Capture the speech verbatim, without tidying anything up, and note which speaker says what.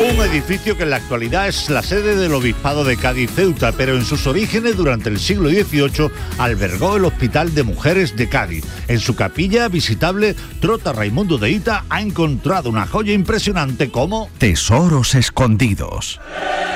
Speaker 1: Un edificio que en la actualidad es la sede del Obispado de Cádiz-Ceuta, pero en sus orígenes, durante el siglo dieciocho, albergó el Hospital de Mujeres de Cádiz. En su capilla visitable, Trota Raimundo de Hita ha encontrado una joya impresionante como
Speaker 2: Tesoros escondidos.